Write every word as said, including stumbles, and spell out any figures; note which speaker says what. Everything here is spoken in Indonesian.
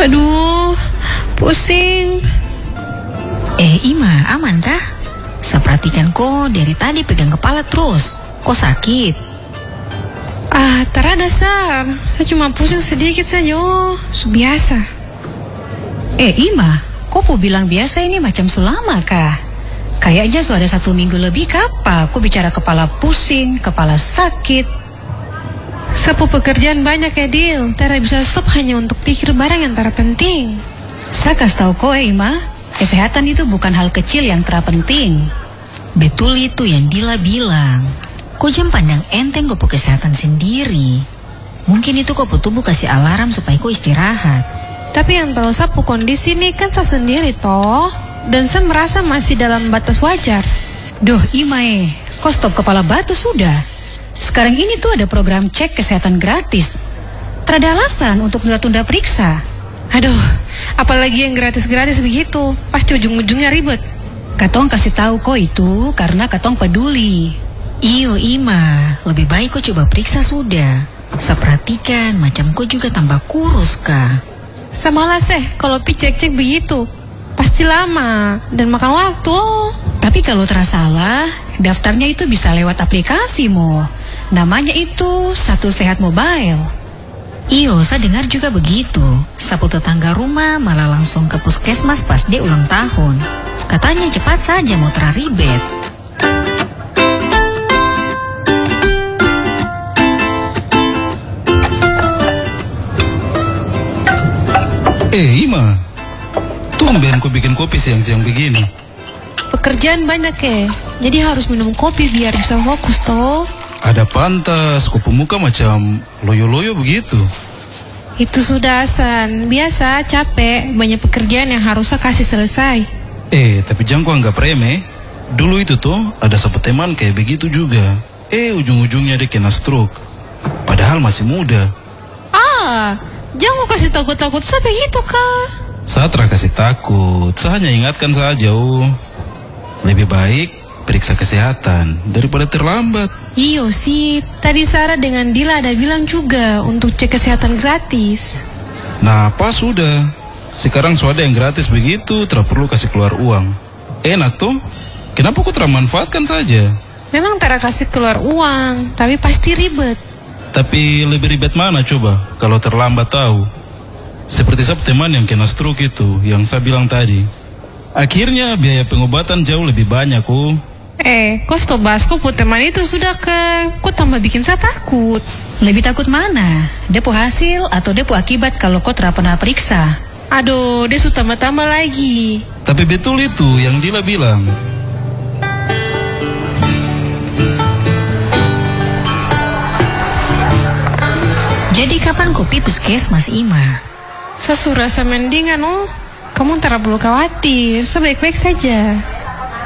Speaker 1: Aduh, pusing.
Speaker 2: Eh, Ima, aman kah? Saya perhatikan kok dari tadi pegang kepala terus. Kok sakit?
Speaker 1: Ah, terada, Sar. Saya cuma pusing sedikit saja, oh, biasa.
Speaker 2: Eh, Ima, kok pu bilang biasa ini macam selama kah? Kayaknya sudah satu minggu lebih kapa. Kok bicara kepala pusing, kepala sakit.
Speaker 1: Sapu pekerjaan banyak ya, Dil. Tara bisa stop hanya untuk pikir barang yang tara penting.
Speaker 2: Saya kasih tahu kok, eh, Ima, kesehatan itu bukan hal kecil yang terpenting. Betul itu yang Dila bilang. Kok jam pandang enteng kok kesehatan sendiri. Mungkin itu kok tubuh kasih alarm supaya kok istirahat.
Speaker 1: Tapi yang tahu sapu kondisi ini kan saya sendiri toh. Dan saya merasa masih dalam batas wajar.
Speaker 2: Duh, Ima, eh, kok stop kepala batu sudah. Sekarang ini tuh ada program cek kesehatan gratis. Terada alasan untuk tunda-tunda periksa.
Speaker 1: Aduh, apalagi yang gratis-gratis begitu. Pasti ujung-ujungnya ribet.
Speaker 2: Katong kasih tahu kok itu karena katong peduli. Iyo, Ima, lebih baik kok coba periksa sudah. Saya perhatikan macam kok juga tambah kurus kah.
Speaker 1: Sama lah seh, kalau pi cek-cek begitu pasti lama dan makan waktu.
Speaker 2: Tapi kalau terasa salah, daftarnya itu bisa lewat aplikasi mo. Namanya itu Satu Sehat Mobile. Iyo, saya dengar juga begitu. Sapu tetangga rumah malah langsung ke puskesmas pas dia ulang tahun. Katanya cepat saja mau teraribet.
Speaker 3: Eh, Ima, tumben kau bikin kopi siang-siang begini.
Speaker 1: Pekerjaan banyak ya, jadi harus minum kopi biar bisa fokus toh.
Speaker 3: Ada pantas, kau pemuka macam loyo-loyo begitu.
Speaker 1: Itu sudah Hasan, biasa capek, banyak pekerjaan yang harusnya kasih selesai.
Speaker 3: Eh, tapi jangan kau anggap remeh. Dulu itu tuh ada satu teman kayak begitu juga. Eh, ujung-ujungnya dia kena stroke. Padahal masih muda.
Speaker 1: Ah, jangan kasih takut-takut saya begitu kah?
Speaker 3: Saya tak kasih takut, saya hanya ingatkan saja. Oh, lebih baik periksa kesehatan daripada terlambat.
Speaker 1: Iyo sih, tadi Sarah dengan Dila ada bilang juga untuk cek kesehatan gratis.
Speaker 3: Nah, pas sudah. Sekarang sudah yang gratis begitu, tidak perlu kasih keluar uang. Enak tuh. Kenapa kau termanfaatkan saja?
Speaker 1: Memang Tara kasih keluar uang, tapi pasti ribet.
Speaker 3: Tapi lebih ribet mana coba kalau terlambat tahu? Seperti saya teman yang kena stroke itu, yang saya bilang tadi. Akhirnya biaya pengobatan jauh lebih banyak kok.
Speaker 1: Eh, kok stop bahas kok teman itu sudah ke, kok tambah bikin saya takut.
Speaker 2: Lebih takut mana? Depo hasil atau depo akibat kalau kau tidak pernah periksa?
Speaker 1: Aduh, dia sudah tambah-tambah lagi.
Speaker 3: Tapi betul itu yang Dila bilang.
Speaker 2: Jadi kapan kopi puskesmas, Ima?
Speaker 1: Saya sudah rasa mendingan, oh. Kamu tak perlu khawatir, sebaik-baik saja.